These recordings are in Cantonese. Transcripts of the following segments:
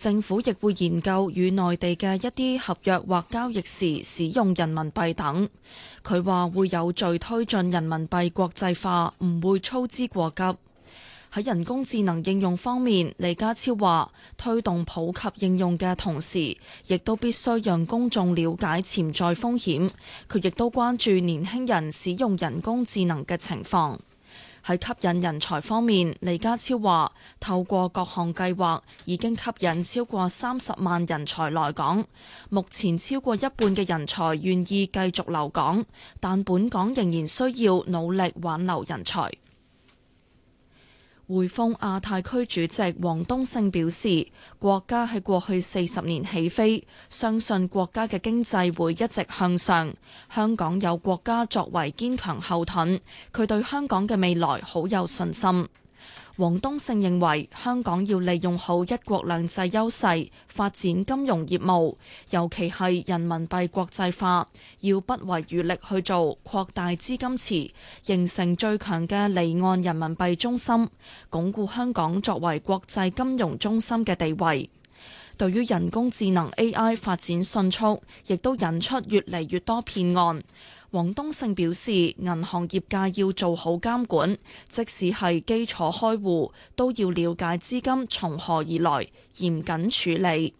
政府亦會研究與內地嘅一啲合約或交易時使用人民幣等。佢話會有序推進人民幣國際化，唔會操之過急。喺人工智能應用方面，李家超話推動普及應用嘅同時，亦都必須讓公眾了解潛在風險。佢亦都關注年輕人使用人工智能嘅情況。喺吸引人才方面，李家超話透過各項計劃已經吸引超過30萬人才來港，目前超過一半嘅人才願意繼續留港，但本港仍然需要努力挽留人才。匯豐亞太區主席王冬勝表示，國家喺過去40年起飛，相信國家嘅經濟會一直向上。香港有國家作為堅強後盾，佢對香港嘅未來好有信心。王冬勝認為，香港要利用好一國兩制優勢，發展金融業務，尤其係人民幣國際化，要不遺餘力去做，擴大資金池，形成最強嘅離岸人民幣中心，鞏固香港作為國際金融中心嘅地位。對於人工智能 AI 發展迅速，亦都引出越嚟越多騙案。王冬勝表示，銀行業界要做好監管，即使係基礎開戶，都要了解資金從何而來，嚴謹處理。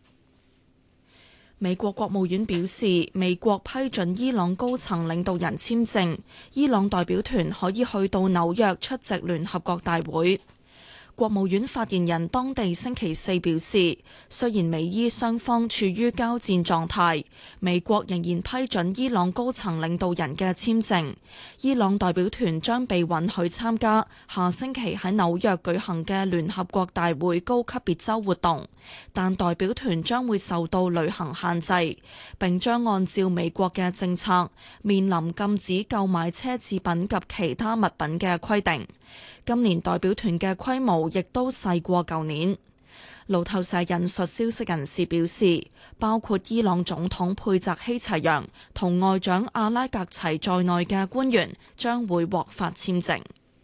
美國國務院表示，美國批准伊朗高層領導人簽證，伊朗代表團可以去到紐約出席聯合國大會。國務院發言人當地星期四表示，雖然美伊雙方處於交戰狀態，美國仍然批准伊朗高層領導人嘅簽證。伊朗代表團將被允許參加下星期喺紐約舉行嘅聯合國大會高級別週活動，但代表團將會受到旅行限制，並將按照美國嘅政策面臨禁止購買奢侈品及其他物品嘅規定。今年代表團嘅規模亦都細過舊年。路透社引述消息人士表示，包括伊朗總統佩澤希齊揚同外長阿拉格齊在內嘅官員將會獲發簽證。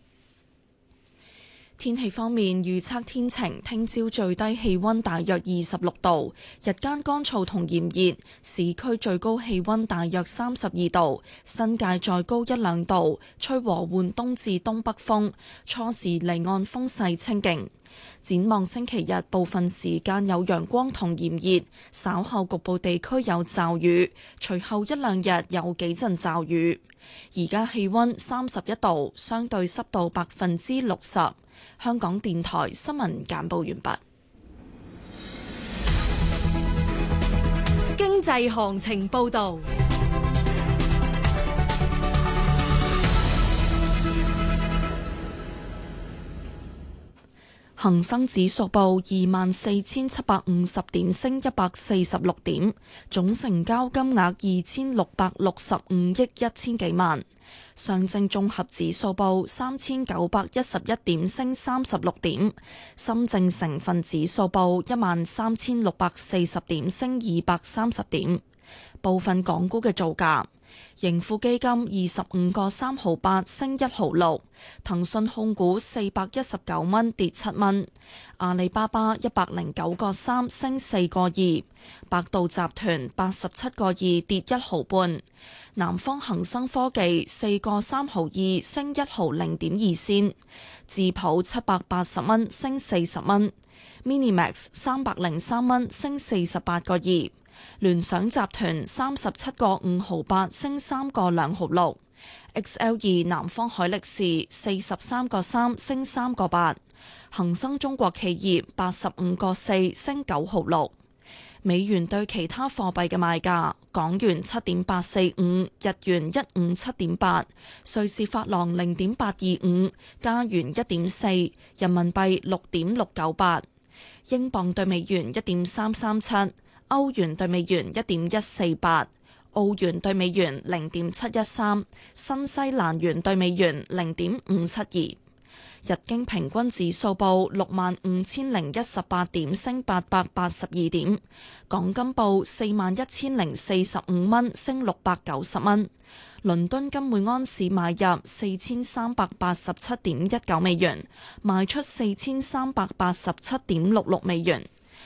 天氣方面，預測天晴，聽朝最低氣溫大約26度，日間乾燥同炎熱，市區最高氣溫大約32度，新界再高1-2度，吹和緩東至東北風，初時離岸風勢清勁。展望星期日，部分時間有陽光同炎熱，稍後局部地區有驟雨，隨後1-2日有幾陣驟雨。而家氣溫31度，相對濕度60%。香港電台新聞簡報完畢。 經濟行情報道。 恒生指數報24,750點，升146點，總成交金額2,665億1,000幾萬。上證綜合指數報3,911點，升36點。深證成分指數報13,640點，升230點。部分港股嘅造價：盈富基金25個3毫8，升1毫6；騰訊控股419蚊，跌7蚊；阿里巴巴109個3，升4個2；百度集團87個2，跌1毫半；南方恒生科技4個3毫2，升1毫0.2仙；智普780蚊，升40蚊；Minimax 303蚊，升48個2；聯想集團37個5毫8，升3個2毫6；XL2 南方海力士43個3，升3個8；恒生中國企業85個4，升9毫6。美元對其他貨幣嘅賣價：港元7.845，日元157.8，瑞士法郎0.825，加元1.4，人民幣6.698，英鎊對美元1.337。歐元對美元1.148，澳元對美元0.713，新西蘭元對美元0.572。日經平均指數報65,018點，升882點。港金報41,045蚊，升690蚊。倫敦金每安士買入4,387.19美元，賣出4,387.66美元。